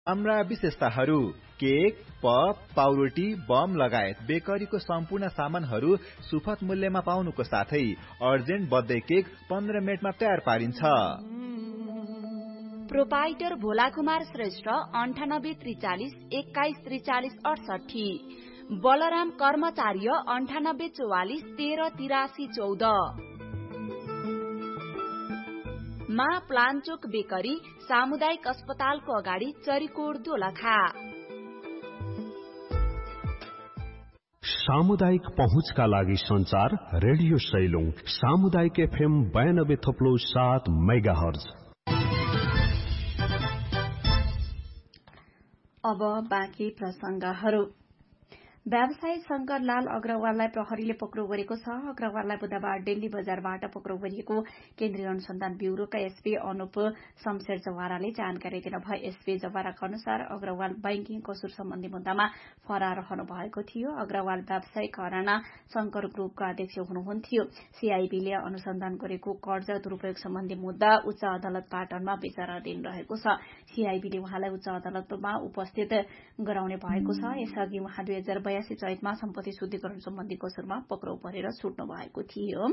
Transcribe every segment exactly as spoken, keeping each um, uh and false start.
हाम्रा विशेषताहरू cake, pop, पाउरोटी, bomb लगायत बेकरीको सम्पूर्ण सामानहरू सुपथ मूल्यमा पाउनुको साथै अर्जेन्ट बर्थडे केक पन्ध्र मिनटमा तयार पारिन्छ। प्रोपाइटर भोला कुमार श्रेष्ठ अन्ठानब्बे त्रिचालिस एक्काइस त्रिचालिस अडसठी, बलराम कर्मचार्य अन्ठानब्बे चौवालिस तेह्र तिरासी चौध। मा प्लान्चोक बेकरी सामुदायिक अस्पतालको अगाडि चरीकोट दोलखा। सामुदायिक पहुँचका लागि संचार रेडियो सैलुङ सामुदायिक एफएम बयानब्बे थप्लो सात मेगा हर्ज। अब बाँकी प्रसंगहरू। व्यवसायी शंकर लाल अग्रवाललाई प्रहरीले पक्राउ गरेको छ। अग्रवाललाई बुधबार दिल्ली बजारबाट पक्राउ गरिएको केन्द्रीय अनुसन्धान ब्यूरोका एसपी अनुप शमशेर जवाराले जानकारी दिनुभयो। एसपी जवाराका अनुसार अग्रवाल बैंकिङ कसुर सम्बन्धी मुद्दामा फरार रहनु भएको थियो। अग्रवाल व्यावसायिक घराना शंकर ग्रुपका अध्यक्ष हुनुहुन्थ्यो। सीआईबीले अनुसन्धान गरेको कर्जा दुरूपयोग सम्बन्धी मुद्दा उच्च अदालत पाटनमा विचाराधीन रहेको छ। सीआईबीले उहाँलाई उच्च अदालतमा उपस्थित गराउने भएको छ। यसअघि उहाँ दुई हजार बयासी चैतमा सम्पत्ति शुद्धिकरण सम्बन्धी कसुरमा पक्राउ परेर छुट्नु भएको थियो।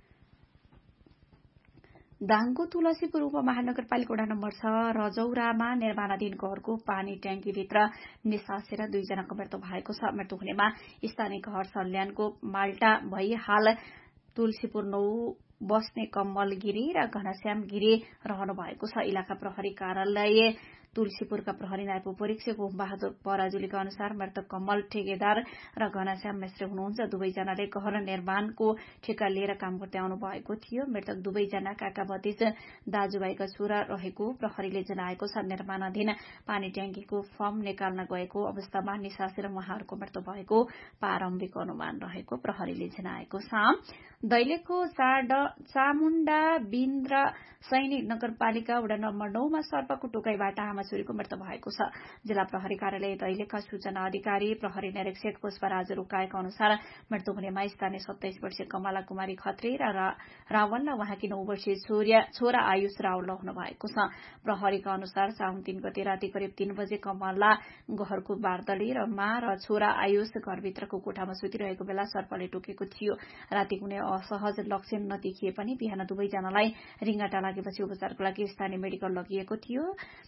दाङको तुलसीपुर उपमहानगरपालिका वडा नम्बर छ रजौरामा निर्माणाधीन घरको पानी ट्याङ्कीभित्र निसासेर दुईजनाको मृत्यु भएको छ। मृत्यु हुनेमा स्थानीय घर सल्यानको माल्टा भई हाल तुलसीपुर नौ बस्ने कमल गिरी र घनश्याम गिरी रहनु भएको छ। इलाका प्रहरी कार्यालय तुलसीपुरका प्रहरी नायब परीक्षक बहादुर पराजुलीका अनुसार मृतक कमल ठेकेदार र घनश्याम मिश्र हुनुहुन्छ। दुवैजनाले घर निर्माणको ठेक्का लिएर काम गर्दै आउनु भएको थियो। मृतक दुवैजना काका भतिज दाजुभाइका छोरा रहेको प्रहरीले जनाएको छ। निर्माणाधीन पानी ट्याङ्कीको फर्म निकाल्न गएको अवस्थामा निसासेर उहाँहरूको मृत्यु भएको प्रारम्भिक अनुमान रहेको प्रहरीले जनाएको छ। दैलेखको चामुण्डा बिन्द्र सैनिक नगरपालिका वडा नम्बर नौमा सर्पको टोकाईबाट आमाछुरीको मृत्यु भएको छ। जिल्ला प्रहरी कार्यालय दैलेखका सूचना अधिकारी प्रहरी निरीक्षक पुष्पराज रोकाएका अनुसार मृत्यु हुनेमा स्थानीय सत्ताइस वर्षीय कमला कुमारी खत्री र रावल र उहाँकी नौ वर्षीय छोरा आयुष रावल रहनु भएको छ। प्रहरीका अनुसार साउन तीन गते राति करिब तीन बजे कमला घरको बारदली र मा र छोरा आयुष घरभित्रको कोठामा सुतिरहेको बेला सर्पले टोकेको थियो। राति कुनै असहज लक्षण नदेखिए पनि बिहान दुवैजनालाई रिङ्गाटा लागेपछि उपचारको लागि स्थानीय मेडिकल लगिएको थियो।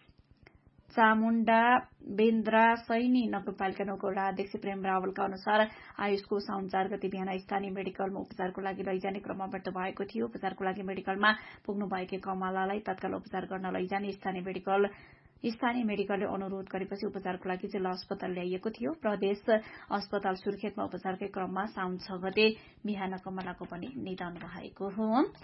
चामुण्डा बेन्द्रा सैनी नगरपालिका नौको वडा अध्यक्ष प्रेम रावलका अनुसार आयुषको साउन चार गते बिहान स्थानीय मेडिकलमा उपचारको लागि लैजाने क्रममा मृत्यु भएको थियो। उपचारको लागि मेडिकलमा पुग्नु भएकी कमलालाई तत्काल उपचार गर्न लैजाने स्थानीय मेडिकल स्थानीय मेडिकलले अनुरोध गरेपछि उपचारको लागि जिल्ला अस्पताल ल्याइएको थियो। प्रदेश अस्पताल सुर्खेतमा उपचारकै क्रममा साउन छ गते बिहान कमलाको पनि निधन भएको हो।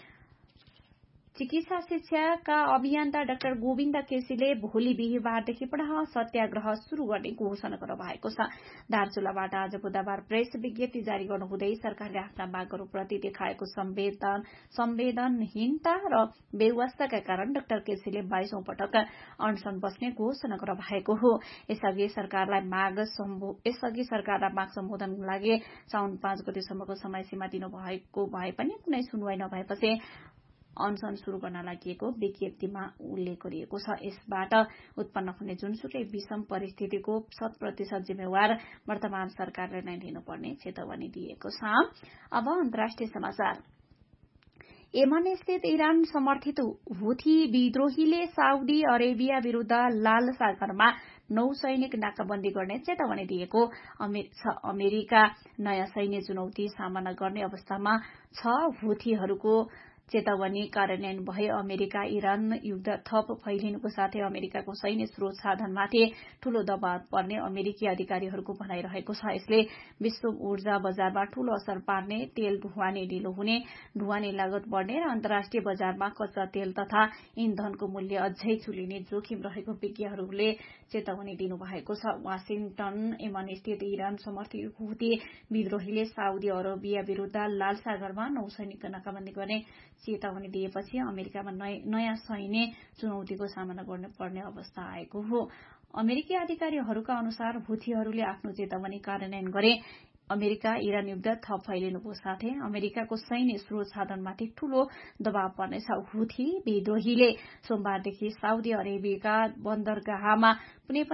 चिकित्सा शिक्षाका अभियन्ता डाक्टर गोविन्द केसीले भोलि बिहिबारदेखि पुनः सत्याग्रह शुरू गर्ने घोषणा गर्नु भएको छ। दार्चुलाबाट आज बुधबार प्रेस विज्ञप्ति जारी गर्नुहुँदै सरकारले आफ्ना मागहरूप्रति देखाएको संवेदन संवेदनहीनता र बेवास्ताका कारण डाक्टर केसीले बाइसौं पटक अनशन बस्ने घोषणा गर्नु भएको हो। यसअघि सरकारलाई माग यसअघि सरकारलाई माग सम्बोधनको लागि साउन पाँच गतेसम्मको समय सीमा दिनुभएको भए पनि कुनै सुनवाई नभएपछि अनशन शुरू गर्न लागि विज्ञप्तिमा उल्लेख गरिएको छ। यसबाट उत्पन्न हुने जुनसुकै विषम परिस्थितिको शत प्रतिशत जिम्मेवार वर्तमान सरकारले नै लिनुपर्ने चेतावनी दिएको छ। अब अन्तर्राष्ट्रिय समाचार। यमन स्थित इरान समर्थित हुथी विद्रोहीले साउदी अरेबिया विरूद्ध लाल सागरमा नौसैनिक नाकाबन्दी गर्ने चेतावनी दिएको छ। अमेरिका नयाँ सैन्य चुनौती सामना गर्ने अवस्थामा छ। हुथीहरूको चेतावनी कार्यान्वयन भए अमेरिका इरान युद्ध थप फैलिनुको साथै अमेरिकाको सैन्य स्रोत साधनमाथि ठूलो दबाव पर्ने अमेरिकी अधिकारीहरूको भनाइरहेको छ। यसले विश्व ऊर्जा बजारमा ठूलो असर पार्ने, तेल ढुवानी ढिलो हुने, ढुवानी लागत बढ़ने र अन्तर्राष्ट्रिय बजारमा कच्चा तेल तथा इन्धनको मूल्य अझै चुलिने जोखिम रहेको विज्ञहरूले चेतावनी दिनुभएको छ। वाशिंगटन यमन स्थित इरान समर्थित हुथी विद्रोहीले साउदी अरबिया विरूद्ध लाल सागरमा नौसैनिक नाकाबन्दी गर्ने चेतावनी दिएपछि अमेरिकामा नयाँ सैन्य चुनौतीको सामना गर्नुपर्ने अवस्था आएको हो। अमेरिकी अधिकारीहरूका अनुसार हुथीहरूले आफ्नो चेतावनी कार्यान्वयन गरे अमेरिका इरान युद्ध थप फैलिनुको साथै अमेरिकाको सैन्य स्रोत साधनमाथि ठूलो दबाव पर्नेछ। हुथी विद्रोहीले सोमबारदेखि साउदी अरेबियाका बन्दरगाहमा कुनै